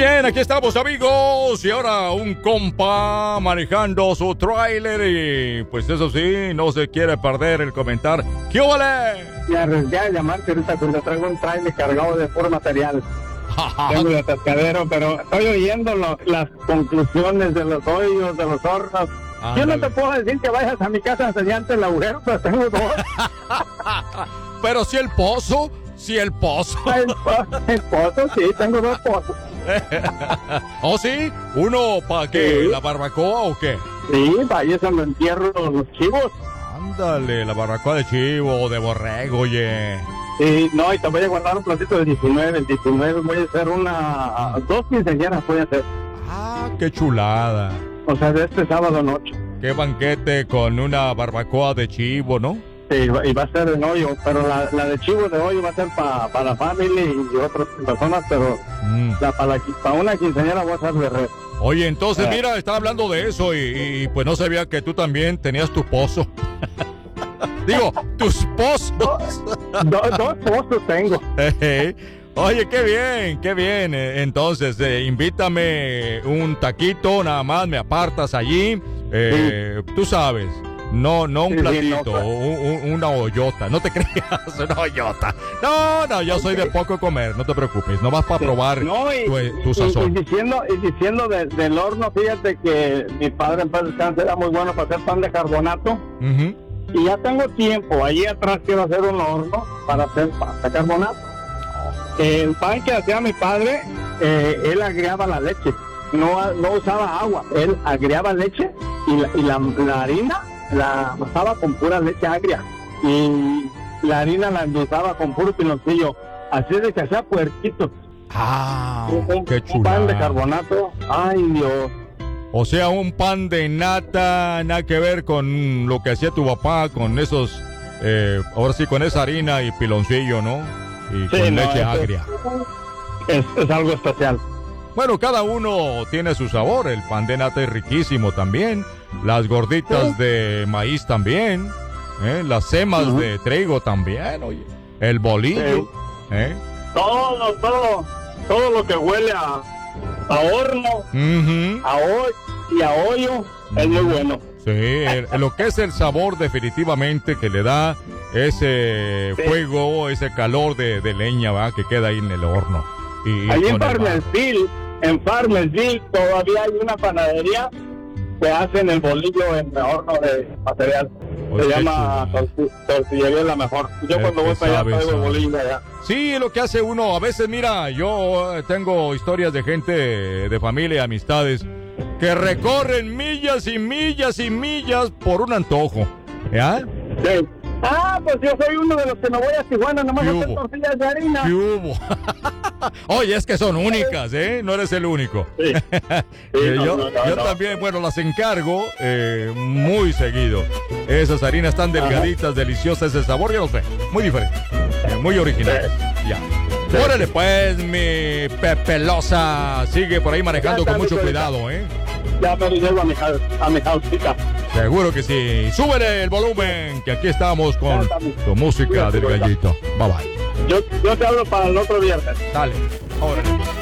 bien, aquí estamos, amigos. Y ahora un compa manejando su tráiler y pues eso sí, no se quiere perder el comentar. ¿Qué vale? Me arriesgué a llamarte ahorita cuando traigo un tráiler cargado de puro material. Tengo de atascadero, pero estoy oyendo las conclusiones de los hoyos, de los hornos. Ándale. Yo no te puedo decir que vayas a mi casa a enseñarte el agujero, pero tengo dos. Pero si el pozo, El pozo, sí, tengo dos pozos. ¿Oh, sí? ¿Uno para qué? Sí. ¿La barbacoa o qué? Sí, vaya, eso lo entierro los chivos. Ándale, la barbacoa de chivo o de borrego, oye. Sí, no, y te voy a guardar un platito de 19. El 19 voy a hacer dos quinceañeras voy a hacer. Ah, qué chulada. O sea, de este sábado noche. Qué banquete con una barbacoa de chivo, ¿no? Sí, y va a ser en hoyo, pero la de chivo de hoyo va a ser para la familia y otras personas, pero para una quinceañera voy a hacer de red. Oye, entonces, mira, estaba hablando de eso y pues no sabía que tú también tenías tu pozo. Digo, tus pozos. Dos pozos tengo. Oye, qué bien. Entonces, invítame un taquito, nada más, me apartas allí. Tú sabes. No un platito, pues. Una hoyota. No te creas, una hoyota. No, yo soy de poco comer, no te preocupes. No vas para probar tu sazón. Y diciendo del horno, fíjate que mi padre en paz descanse era muy bueno para hacer pan de carbonato. Uh-huh. Y ya tengo tiempo. Allí atrás quiero hacer un horno para hacer pan de carbonato. El pan que hacía mi padre, él agregaba la leche. No usaba agua. Él agregaba leche y la harina la amasaba con pura leche agria y la harina la endulzaba con puro piloncillo, así de que hacía puerquitos. Qué chulada. Un pan de carbonato, ay Dios. O sea, un pan de nata, nada que ver con lo que hacía tu papá, con esos, ahora sí, con esa harina y piloncillo, ¿no? Y sí, con leche agria. Es algo especial. Bueno, cada uno tiene su sabor. El pan de nata es riquísimo también. Las gorditas de maíz también. Las semas de trigo también, oye. El bolillo. Todo lo que huele a horno, y a hoyo, es muy bueno. Sí, lo que es el sabor definitivamente que le da ese fuego, ese calor de leña, ¿va? Que queda ahí en el horno. Allí en Farmersville todavía hay una panadería que hacen el bolillo en horno de material. Se llama Tortillería La Mejor. Yo cuando voy para allá traigo el bolillo allá. Sí, lo que hace uno. A veces, mira, yo tengo historias de gente, de familia y amistades que recorren millas y millas y millas por un antojo. ¿Ya? Sí. Pues yo soy uno de los que no voy a Tijuana, nomás a hacer tortillas de harina. ¿Qué hubo? Oye, es que son únicas, ¿eh? No eres el único. Sí. Yo también, bueno, las encargo muy seguido. Esas harinas tan delgaditas, deliciosas, ese sabor, yo lo sé. Muy diferente, muy original. Ya. Órale pues, mi Pepelosa. Sigue por ahí manejando con mucho cuidado, ¿eh? Ya me llevo a mi jaulita. Seguro que sí. Súbele el volumen, que aquí estamos con tu música del gallito. Bye bye. Yo te hablo para el otro viernes. Dale, órale.